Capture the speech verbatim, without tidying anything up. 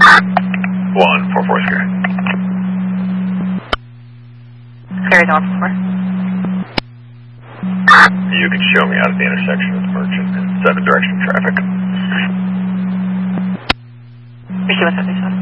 One four four Scary. Scary's on four. You can show me out at the intersection of the Merchant and seven direction traffic. Receiving seventy-seven.